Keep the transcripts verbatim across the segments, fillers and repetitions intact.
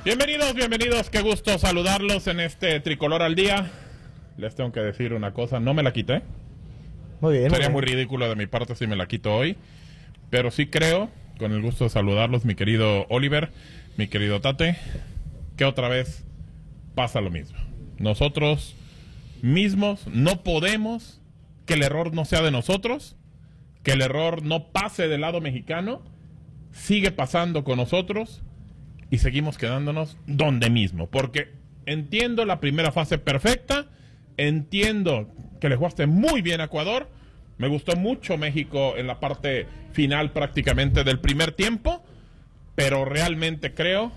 Bienvenidos, bienvenidos, qué gusto saludarlos en este Tricolor al Día. Les tengo que decir una cosa, no me la quité. Muy bien. Sería muy, muy ridículo de mi parte si me la quito hoy, pero sí creo, con el gusto de saludarlos, mi querido Oliver, mi querido Tate, que otra vez pasa lo mismo. Nosotros mismos no podemos que el error no sea de nosotros, que el error no pase del lado mexicano, sigue pasando con nosotros y seguimos quedándonos donde mismo, porque entiendo la primera fase perfecta, entiendo que le jugaste muy bien a Ecuador, me gustó mucho México en la parte final prácticamente del primer tiempo, pero realmente creo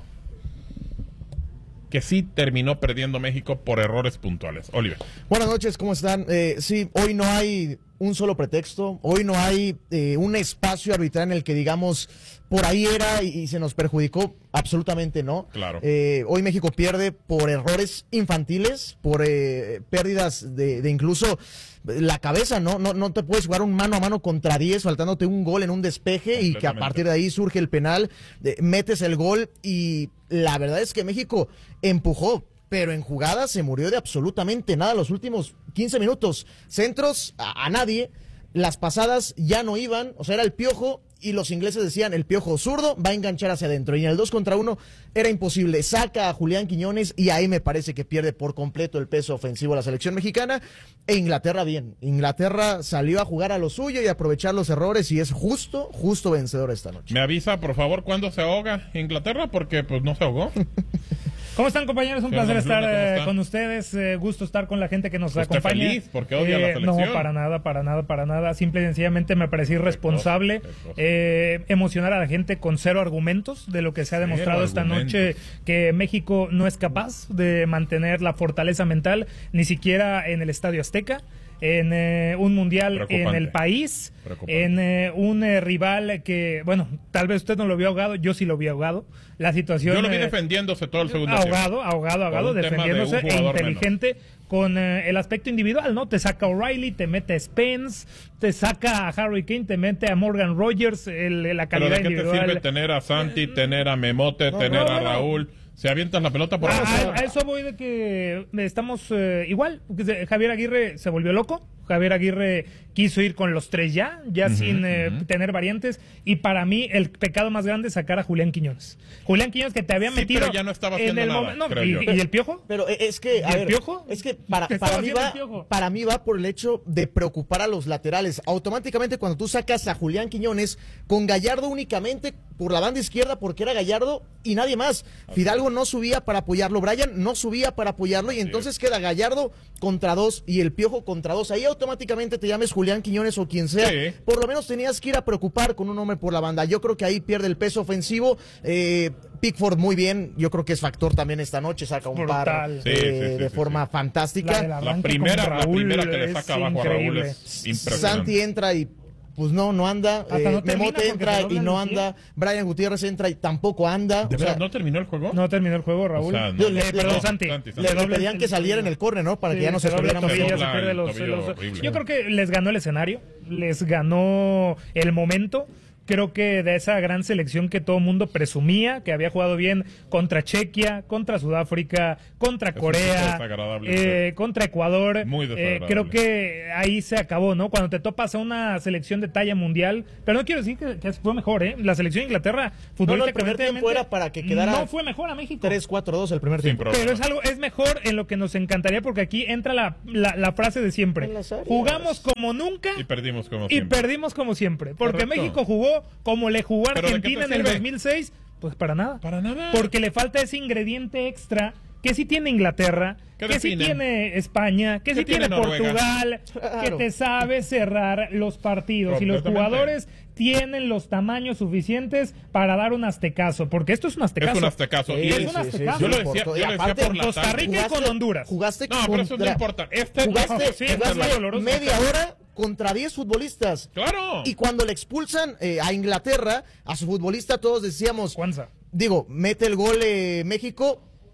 que sí terminó perdiendo México por errores puntuales. Oliver. Buenas noches, ¿cómo están? Eh, sí, hoy no hay un solo pretexto, hoy no hay eh, un espacio arbitral en el que digamos por ahí era y, y se nos perjudicó, absolutamente no. Claro. Eh, hoy México pierde por errores infantiles, por eh, pérdidas de, de incluso la cabeza, ¿no? ¿no? No te puedes jugar un mano a mano contra diez faltándote un gol en un despeje y que a partir de ahí surge el penal, de, metes el gol y la verdad es que México empujó, pero en jugada se murió de absolutamente nada los últimos quince minutos. Centros a, a nadie, las pasadas ya no iban, o sea, era el Piojo y los ingleses decían, el Piojo zurdo va a enganchar hacia adentro. Y en el dos contra uno era imposible. Saca a Julián Quiñones y ahí me parece que pierde por completo el peso ofensivo a la selección mexicana. E Inglaterra bien. Inglaterra salió a jugar a lo suyo y a aprovechar los errores y es justo, justo vencedor esta noche. Me avisa, por favor, cuándo se ahoga Inglaterra, porque pues no se ahogó. ¿Cómo están, compañeros? Un Fernando placer estar Luna, eh, con ustedes. Eh, gusto estar con la gente que nos Usted acompaña. feliz porque odia la Eh, selección. No, para nada, para nada, para nada. Simple y sencillamente me pareció irresponsable Qué cosa, qué cosa. eh, emocionar a la gente con cero argumentos de lo que se ha Cero demostrado esta argumentos. noche, que México no es capaz de mantener la fortaleza mental, ni siquiera en el Estadio Azteca, en eh, un mundial en Preocupante. el país, Preocupante. en eh, un eh, rival que, bueno, tal vez usted no lo vio ahogado, yo sí lo vi ahogado. La situación... Yo lo vi eh, defendiéndose todo el segundo ahogado, tiempo. ahogado, ahogado, Por un tema de defendiéndose un e jugador inteligente con eh, el aspecto individual, ¿no? Te saca a O'Reilly, te mete a Spence, te saca a Harry Kane, te mete a Morgan Rogers, el, la Pero calidad ¿de qué te individual. sirve tener a Santi, tener a Memote, no, tener no, a bueno. Raúl? Si avientas la pelota por A, abajo. a- a eso voy de que estamos eh, igual. que se- Javier Aguirre se volvió loco. Javier Aguirre quiso ir con los tres ya, ya Ujú, sin eh, ujú. tener variantes. Y para mí, el pecado más grande es sacar a Julián Quiñones. Julián Quiñones que te había Sí, metido. pero ya no estaba en haciendo el nada, momen- no, creo y, yo. ¿Y el Piojo? Pero eh, es que, a ¿Y el ver, Piojo? es que para, ¿Qué para estaba mí haciendo va, el Piojo? para mí va por el hecho de preocupar a los laterales. Automáticamente cuando tú sacas a Julián Quiñones con Gallardo únicamente por la banda izquierda porque era Gallardo y nadie más. Fidalgo no subía para apoyarlo, Brian no subía para apoyarlo y entonces queda Gallardo contra dos y el Piojo contra dos. Ahí automáticamente te llames Julián Quiñones o quien sea. Sí. Por lo menos tenías que ir a preocupar con un hombre por la banda. Yo creo que ahí pierde el peso ofensivo. Eh, Pickford muy bien, yo creo que es factor también esta noche, saca un par Brutal. eh, Sí, sí, sí, de sí, forma sí. fantástica. La de la La banca primera, con la Raúl primera que le es saca abajo a Raúl increíble. es impresionante. Santi entra y pues no, no anda. Hasta Eh, no termina Memote porque entra se y dobla no el pie. anda. Brian Gutiérrez entra y tampoco anda. ¿De O sea, verdad no terminó el juego? No terminó el juego, Raúl. O sea, no, Yo no, le- Eh, perdón, no, Santi. Santi, Santi. le, le dobla pedían que saliera en el córner, ¿no? Para que ya no se dobla perdiera el más. tobillo, dobla se pierde el los- tobillo los- horrible. Yo creo que les ganó el escenario, les ganó el momento. Creo que de esa gran selección que todo el mundo presumía, que había jugado bien contra Chequia, contra Sudáfrica, contra Es un Corea, poco desagradable, eh, sí. contra Ecuador. Muy Eh, desagradable. creo que ahí se acabó, ¿no? Cuando te topas a una selección de talla mundial, pero no quiero decir que, que fue mejor, ¿eh? La selección de Inglaterra, No, no, el futbolísticamente, primer tiempo era para que quedara no fue mejor a México. tres cuatro dos el primer Sin tiempo. problema. Pero es algo, es mejor en lo que nos encantaría, porque aquí entra la, la, la frase de siempre. En las áreas. Jugamos como nunca Y perdimos como y siempre. perdimos como siempre. Porque Correcto. México jugó como le jugó a ¿Pero de qué Argentina en te el sirve? dos mil seis. Pues para nada. Para nada. Porque le falta ese ingrediente extra que sí tiene Inglaterra, ¿Qué que sí define? tiene España, que ¿Qué sí tiene tiene Noruega? Portugal, Claro. que te sabe cerrar los partidos. Y los Completamente. jugadores tienen los tamaños suficientes para dar un aztecaso. Porque esto es un aztecaso. Es un aztecaso. Sí, Y es es- un aztecaso. yo lo sí, decía, por- yo y lo decía aparte, por la Costa tarde. Rica y con Honduras. Jugaste No, pero eso no contra- importa. Este, Jugaste, No, sí, jugaste es muy doloroso. media hora contra diez futbolistas. Claro. Y cuando le expulsan eh, a Inglaterra, a su futbolista, todos decíamos, Cuanza. digo, mete el gol eh, México,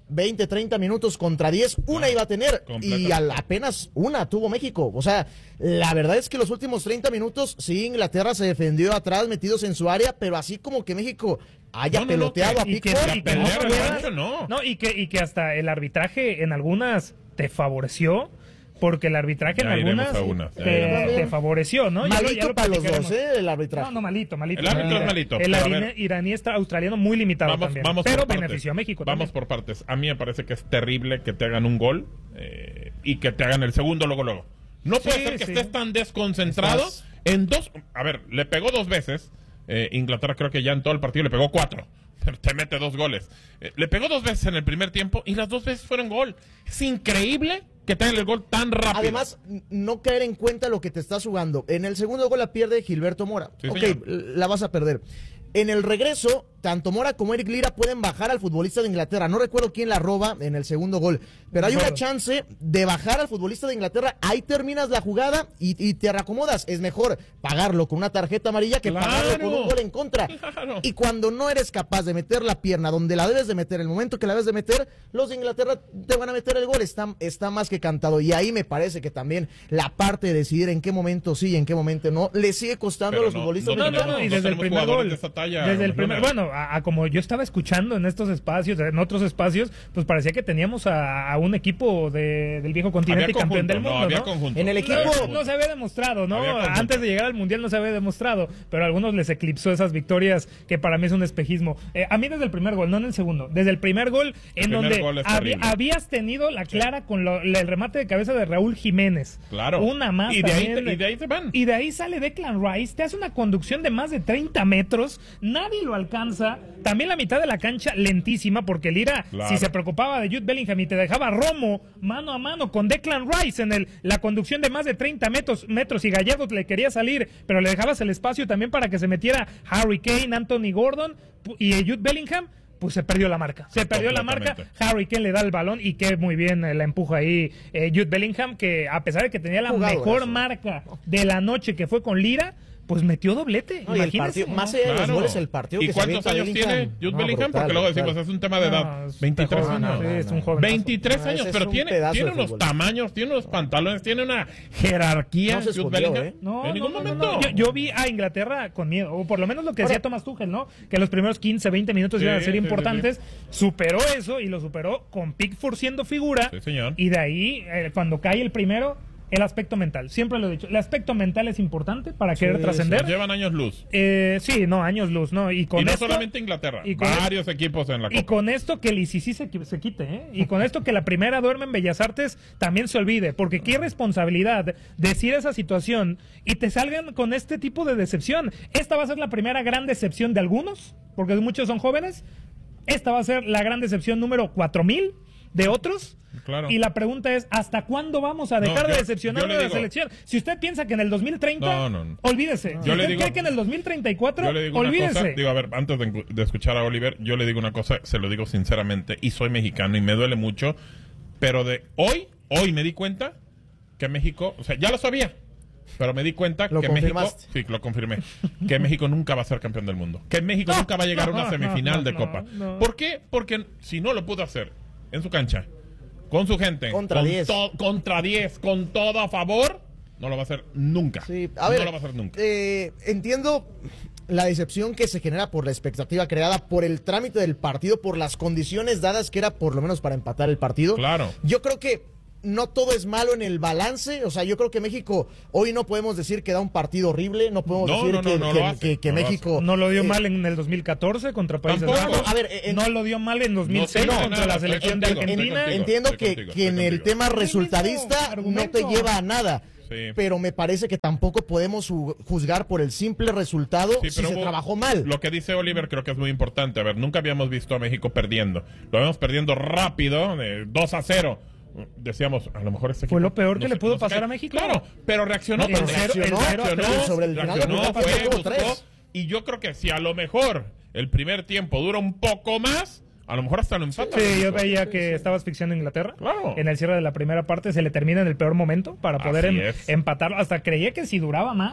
veinte, treinta minutos contra diez, una iba a tener y al, apenas una tuvo México. O sea, la verdad es que los últimos treinta minutos, sí, Inglaterra se defendió atrás, metidos en su área, pero así como que México haya no, no, peloteado no, a Pickford. Y que, no puedas, no. no, y que, y que hasta el arbitraje en algunas te favoreció. Porque el arbitraje ya en algunas una, te, te favoreció, ¿no? Malito ya lo, ya para los dos, ¿eh? El arbitraje. No, no, malito, malito. El árbitro es malito. El iraní, iraní está australiano muy limitado vamos, también. Vamos pero partes. benefició a México Vamos también. por partes. A mí me parece que es terrible que te hagan un gol eh, y que te hagan el segundo luego, luego. No puede sí, ser que sí. estés tan desconcentrado Estás... en dos... A ver, le pegó dos veces. Eh, Inglaterra creo que ya en todo el partido le pegó cuatro. Te mete dos goles. Eh, le pegó dos veces en el primer tiempo y las dos veces fueron gol. Es increíble que te hagan el gol tan rápido. Además, no caer en cuenta lo que te estás jugando. En el segundo gol la pierde Gilberto Mora. Sí, ok, señor. La vas a perder. En el regreso, tanto Mora como Eric Lira pueden bajar al futbolista de Inglaterra. No recuerdo quién la roba en el segundo gol, pero hay una chance de bajar al futbolista de Inglaterra. Ahí terminas la jugada y, y te reacomodas. Es mejor pagarlo con una tarjeta amarilla que claro. pagarlo con un gol en contra. Claro. Y cuando no eres capaz de meter la pierna donde la debes de meter, el momento que la debes de meter, los de Inglaterra te van a meter el gol. Está, está más que cantado. Y ahí me parece que también la parte de decidir en qué momento sí y en qué momento no, le sigue costando pero a los no, futbolistas no, de Inglaterra. No, no, y desde el primer gol. De talla, desde el primer, bueno, a, a como yo estaba escuchando en estos espacios, en otros espacios, pues parecía que teníamos a, a un equipo de, del viejo continente y campeón del mundo, ¿no? ¿no? En el equipo no, no se había demostrado, ¿no? Antes de llegar al mundial no se había demostrado, pero a algunos les eclipsó esas victorias que para mí es un espejismo. Eh, a mí desde el primer gol, no en el segundo, desde el primer gol en el donde gol había, habías tenido la clara sí. con lo, el remate de cabeza de Raúl Jiménez. Claro. Una más. Y de, ahí, y de ahí se van. Y de ahí sale Declan Rice, te hace una conducción de más de treinta metros. Nadie lo alcanza. También la mitad de la cancha lentísima, porque Lira, claro. si se preocupaba de Jude Bellingham y te dejaba Romo mano a mano con Declan Rice en el, la conducción de más de treinta metros, metros y Gallardo le quería salir, pero le dejabas el espacio también para que se metiera Harry Kane, Anthony Gordon y Jude Bellingham. Pues se perdió la marca, se perdió la marca, Harry Kane le da el balón y que muy bien eh, la empuja ahí eh, Jude Bellingham, que a pesar de que tenía la Jugado mejor eso. marca de la noche que fue con Lira, pues metió doblete. No, el partido, ¿no? Más allá de claro. los goles, el partido ¿Y que cuántos se años Bellingham? tiene Jude no, Bellingham? Brutal, porque luego decimos, brutal. es un tema de edad. No, veintitrés joven, años. No, no, sí, es un joven. veintitrés años, pero tiene, tiene unos tamaños, tiene unos pantalones, tiene una jerarquía. No se Jude Bellingham. ¿eh? No, en ningún no, momento. No, no. Yo, yo vi a Inglaterra con miedo, o por lo menos lo que Ahora, decía Thomas Tuchel, ¿no? Que los primeros quince, veinte minutos sí, iban a ser sí, importantes. Sí, sí. Superó eso y lo superó con Pickford siendo figura. Sí, señor. Y de ahí, eh, cuando cae el primero, el aspecto mental, siempre lo he dicho, el aspecto mental es importante para querer sí, trascender. Llevan años luz. Eh, sí, no, años luz, ¿no? Y, con y no esto, solamente Inglaterra, y con varios esto, equipos en la Copa. Y con esto que el I C C se, se quite, ¿eh? Y con esto que la primera duerme en Bellas Artes también se olvide, porque qué responsabilidad decir esa situación y te salgan con este tipo de decepción. Esta va a ser la primera gran decepción de algunos, porque muchos son jóvenes. Esta va a ser la gran decepción número cuatro mil de otros. Claro. Y la pregunta es, ¿hasta cuándo vamos a dejar no, yo, de decepcionar de la digo, selección? Si usted piensa que en el dos mil treinta, no, no, no. olvídese. No. Si yo usted le digo, cree que en el dos mil treinta y cuatro, yo le digo olvídese. Una cosa, digo, a ver, antes de, de escuchar a Oliver, yo le digo una cosa, se lo digo sinceramente, y soy mexicano y me duele mucho, pero de hoy, hoy me di cuenta que México, o sea, ya lo sabía, pero me di cuenta ¿Lo que México, sí, lo confirmé, que México nunca va a ser campeón del mundo, que México no, nunca va a llegar no, a una semifinal no, no, de Copa. No, no. ¿Por qué? Porque si no lo pudo hacer en su cancha, con su gente, contra diez, to, contra diez, con todo a favor, no lo va a hacer nunca. Sí, a ver, no lo va a hacer nunca. Eh, entiendo la decepción que se genera por la expectativa creada, por el trámite del partido, por las condiciones dadas que era por lo menos para empatar el partido. Claro. Yo creo que no todo es malo en el balance, o sea, yo creo que México hoy no podemos decir que da un partido horrible, no podemos no, decir no, que, no, que, no que, que no México... No lo dio eh, mal en el dos mil catorce contra Países Bajos, a ver, en, no lo dio mal en dos mil seis no, contra no, la no, selección contigo, de Argentina. contigo, Entiendo que, contigo, que en contigo. el tema resultadista no te lleva a nada. Sí. Pero me parece que tampoco podemos juzgar por el simple resultado sí, si se hubo, trabajó mal. Lo que dice Oliver creo que es muy importante. A ver, nunca habíamos visto a México perdiendo. Lo vemos perdiendo rápido, de dos a cero. Decíamos, a lo mejor este equipo fue lo peor que no le pudo no pasar a México. Claro, pero reaccionó. No, pero reaccionó, reaccionó, reaccionó sobre el final reaccionó, de fue, buscó, tres. y yo creo que si a lo mejor el primer tiempo dura un poco más, a lo mejor hasta lo empata. Sí, yo veía que estaba asfixiando a Inglaterra. Claro. En el cierre de la primera parte se le termina en el peor momento para poder em, empatarlo. Hasta creía que si duraba más,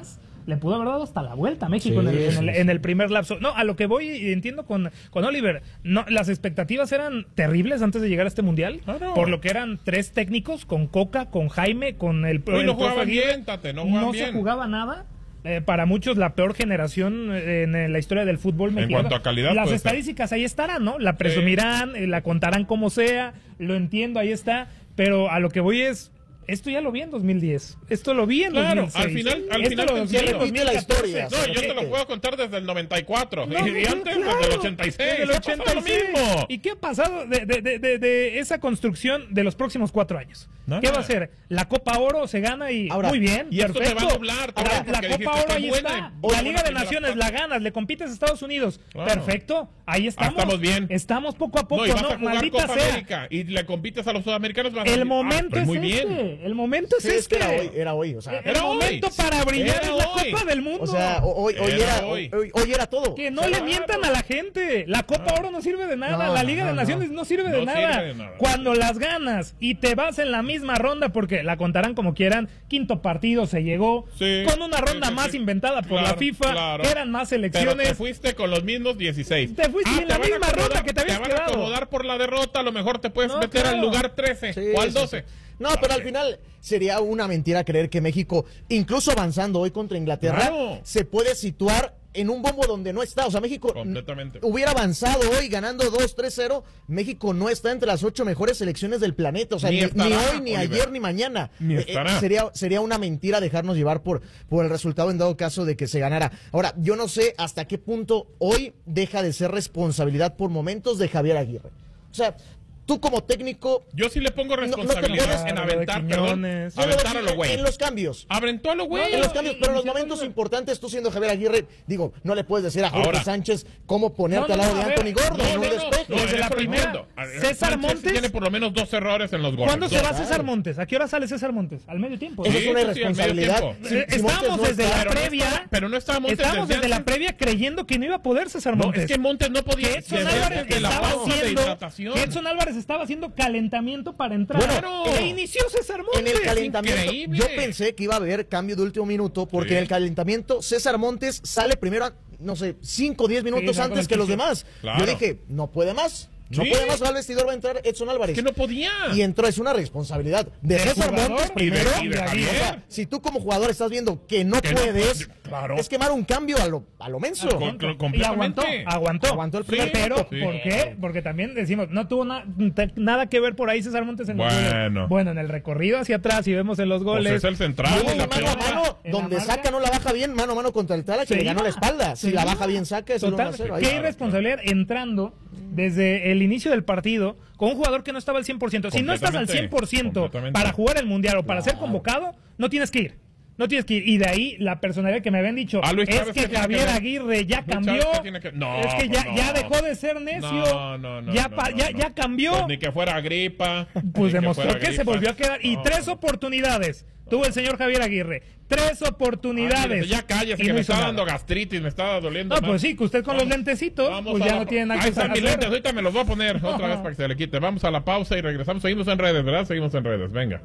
le pudo haber dado hasta la vuelta a México sí, en, el, en, el, en el primer lapso. No, a lo que voy y entiendo con, con Oliver, no, las expectativas eran terribles antes de llegar a este mundial, ah, no. por lo que eran tres técnicos, con Coca, con Jaime, con el... No, el no jugaban bien, Tate, no jugaban No bien. se jugaba nada. Eh, para muchos la peor generación en, en la historia del fútbol mexicano. En cuanto a calidad, las pues, estadísticas ahí estarán, ¿no? La presumirán, sí. la contarán como sea, lo entiendo, ahí está, pero a lo que voy es, esto ya lo vi en dos mil diez, esto lo vi en claro, dos mil seis. al final, al esto final lo vi en dos mil la historia. No, yo te lo puedo contar desde el noventa y cuatro no, y, y antes claro, desde el ochenta y seis. Desde el ochenta y seis. Lo mismo. ¿Y qué ha pasado de, de, de, de, de esa construcción de los próximos cuatro años? Nada. ¿Qué va a ser? La Copa Oro se gana y ahora, muy bien, y perfecto. Esto te va a doblar, ahora, la dijiste, Copa Oro ahí buena, está. buena, la Liga de buena, Naciones buena, la ganas, le compites a Estados Unidos. Claro. Perfecto, ahí estamos. Ah, estamos bien. Estamos poco a poco, no, y vas ¿no? a jugar Maldita Copa sea. América y le compites a los sudamericanos. Van El a... momento ah, es muy este. Bien. El momento es sí, este. Es que era hoy, era hoy, o sea, el era momento hoy. para brillar Era es la hoy. Copa del Mundo. O sea, hoy, hoy, era era, hoy. Hoy, hoy era todo. Que no claro. le mientan a la gente. La Copa Oro no sirve de nada. No, la Liga no, de no, Naciones no, no sirve, de, no nada. sirve de nada. Cuando las ganas y te vas en la misma ronda, porque la contarán como quieran, quinto partido se llegó, sí, con una ronda sí, sí, más sí. inventada por claro, la FIFA, claro. que eran más elecciones. Pero te fuiste con los mismos dieciséis. Te fuiste ah, en la misma ronda que te habías Te van quedado. a acomodar por la derrota, a lo mejor te puedes no, meter claro. al lugar trece sí, o al sí, doce. Sí. No, pero al final sería una mentira creer que México, incluso avanzando hoy contra Inglaterra, claro. se puede situar en un bombo donde no está. O sea, México completamente hubiera avanzado hoy ganando dos tres cero. México no está entre las ocho mejores selecciones del planeta. O sea, ni, ni, estará, ni hoy, ni Oliver. ayer, ni mañana. Ni eh, eh, sería, sería una mentira dejarnos llevar por, por el resultado en dado caso de que se ganara. Ahora, yo no sé hasta qué punto hoy deja de ser responsabilidad por momentos de Javier Aguirre. O sea, tú como técnico... Yo sí le pongo responsabilidad no, no en aventar, perdón, aventar a los güey. En los cambios. Aventó a los güey. En los cambios, pero en los momentos importantes, tú siendo Javier Aguirre, digo, no le puedes decir a Jorge Ahora, Sánchez cómo ponerte no, no, al lado no, de Anthony Gordon no, en un no, despeje. No, desde la primera. César Sánchez Montes tiene por lo menos dos errores en los goles. ¿Cuándo se va claro. César Montes? ¿A qué hora sale César Montes? Al medio tiempo. Eso sí, es una sí, irresponsabilidad. Sí, si, estábamos no desde está, la pero previa. No está, pero no estaba Montes. Estábamos desde, desde la previa creyendo que no iba a poder César Montes. No, es que Montes no podía. Que Edson Álvarez de la estaba pausa haciendo, de hidratación. que Edson Álvarez estaba haciendo calentamiento para entrar. Bueno, e inició César Montes. En el calentamiento, increíble. yo pensé que iba a haber cambio de último minuto, porque sí. en el calentamiento César Montes sale primero, a, no sé, cinco o diez minutos sí, antes que los demás. Claro. Yo dije, no puede más. No sí. puede más, al vestidor va a entrar Edson Álvarez. Que no podía. Y entró, es una responsabilidad de, de César jugador, Montes y primero. de- y de Javier. O sea, si tú como jugador estás viendo que no Que no puedes, puede, claro. es quemar un cambio a lo, a lo menso. Con- con- Y aguantó, completamente. aguantó. Aguantó el primer Pero, tiempo. Sí. ¿por qué? Porque también decimos, no tuvo na- te- nada que ver por ahí César Montes en los Bueno. goles. Bueno, en el recorrido hacia atrás, y vemos en los Pues goles. es el central. No, y la mano a pelota. mano, en la donde marca. saca no la baja bien, mano a mano contra el Tala, que Se le ganó iba, la espalda. Si se la iba. baja bien saca, es el Total, uno a cero. Ahí. qué Claro, irresponsabilidad entrando desde el inicio del partido con un jugador que no estaba al cien por ciento. Si no estás al cien por ciento Completamente. para jugar el Mundial o para ser convocado, no tienes que ir. No tienes que ir. Y de ahí la personalidad que me habían dicho Ah, Luis, es ¿sabes que qué tiene Javier que ver? Aguirre ya Luis, cambió. ¿sabes qué tiene que- No, es que ya, pues ya no. dejó de ser necio. No, no, no, ya, no, pa- no, ya, no. ya cambió. Pues ni que fuera gripa. Pues ni que demostró fuera que, se gripa. volvió a quedar. Y No. tres oportunidades tuvo el señor Javier Aguirre. Tres oportunidades. Ay, ya cállese, Y que no me hizo está nada. dando gastritis, me está doliendo. No, más. pues sí, que usted con Vamos. los lentecitos, Vamos pues a ya la- no tiene nada Ahí que están mis hacer. lentes, ahorita me los voy a poner otra vez para que se le quite. Vamos a la pausa y regresamos. Seguimos en redes, ¿verdad? Seguimos en redes, venga.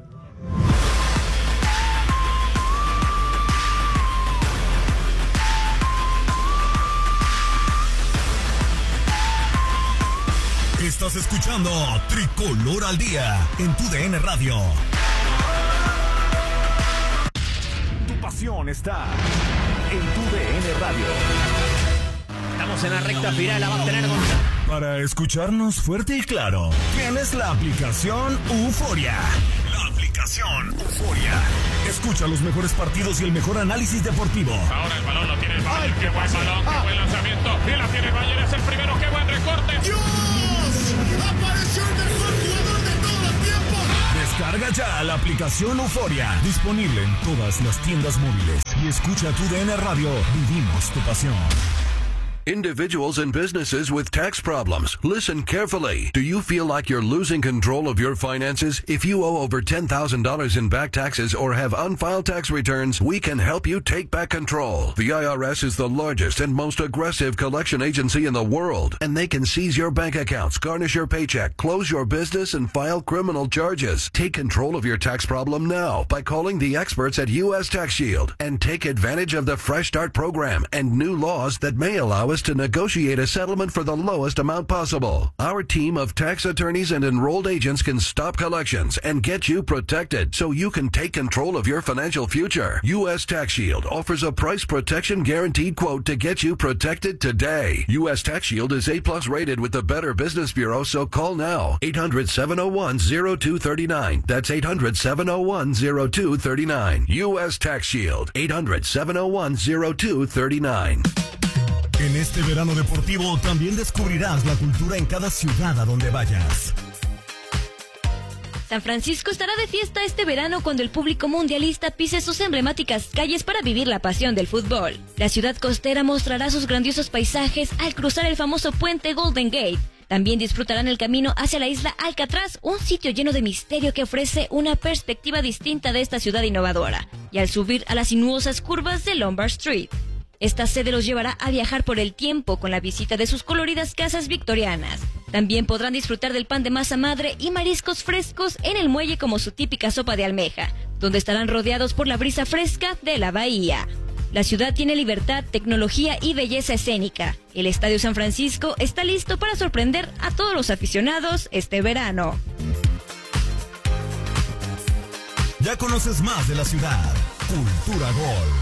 Estás escuchando Tricolor al Día en tu D N Radio. Tu pasión está en tu D N Radio. Estamos en la recta final, la va a tener Gonzalo. Para escucharnos fuerte y claro, tienes la aplicación Euforia. La aplicación Euforia. Escucha los mejores partidos y el mejor análisis deportivo. Ahora el balón lo tiene el Bayern. Qué buen balón, qué buen lanzamiento. Y la tiene el Bayern, es el primero. Qué buen recorte. ¡Apareció el mejor jugador de todos los tiempos! Descarga ya la aplicación Euforia. Disponible en todas las tiendas móviles. Y escucha tu D N Radio. Vivimos tu pasión. Individuals and businesses with tax problems, listen carefully. Do you feel like you're losing control of your finances? If you owe over ten thousand dollars in back taxes or have unfiled tax returns, we can help you take back control. The I R S is the largest and most aggressive collection agency in the world, and they can seize your bank accounts, garnish your paycheck, close your business, and file criminal charges. Take control of your tax problem now by calling the experts at U S Tax Shield and take advantage of the Fresh Start program and new laws that may allow us to negotiate a settlement for the lowest amount possible. Our team of tax attorneys and enrolled agents can stop collections and get you protected so you can take control of your financial future. U S Tax Shield offers a price protection guaranteed quote to get you protected today. U S Tax Shield is A plus rated with the Better Business Bureau, so call now. eight hundred, seven oh one, oh two three nine. That's eight hundred, seven oh one, oh two three nine. U S Tax Shield. eight hundred, seven oh one, oh two three nine. En este verano deportivo también descubrirás la cultura en cada ciudad a donde vayas. San Francisco estará de fiesta este verano cuando el público mundialista pise sus emblemáticas calles para vivir la pasión del fútbol. La ciudad costera mostrará sus grandiosos paisajes al cruzar el famoso puente Golden Gate. También disfrutarán el camino hacia la isla Alcatraz, un sitio lleno de misterio que ofrece una perspectiva distinta de esta ciudad innovadora, y al subir a las sinuosas curvas de Lombard Street. Esta sede los llevará a viajar por el tiempo con la visita de sus coloridas casas victorianas. También podrán disfrutar del pan de masa madre y mariscos frescos en el muelle como su típica sopa de almeja, donde estarán rodeados por la brisa fresca de la bahía. La ciudad tiene libertad, tecnología y belleza escénica. El Estadio San Francisco está listo para sorprender a todos los aficionados este verano. Ya conoces más de la ciudad. Cultura Gol.